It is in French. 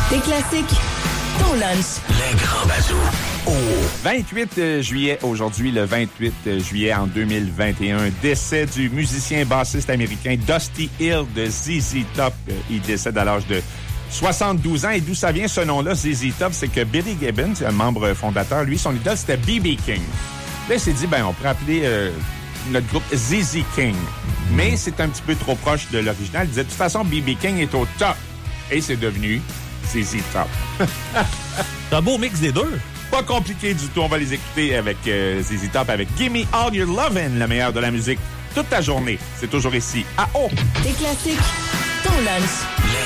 Des classiques, ton lunch. Les grands bazous. Oh. 28 juillet, aujourd'hui, le 28 juillet en 2021, décès du musicien bassiste américain Dusty Hill de ZZ Top. Il décède à l'âge de 72 ans. Et d'où ça vient ce nom-là, ZZ Top? C'est que Billy Gibbons, un membre fondateur, lui, son idole, c'était B.B. King. Là, il s'est dit, on pourrait appeler notre groupe ZZ King. Mais c'est un petit peu trop proche de l'original. Il disait, de toute façon, B.B. King est au top. Et c'est devenu ZZ Top. C'est un beau mix des deux. Pas compliqué du tout. On va les écouter avec ZZ Top, avec Gimme All Your Lovin', la meilleure de la musique, toute la journée. C'est toujours ici, à O. Des classiques, ton lunch.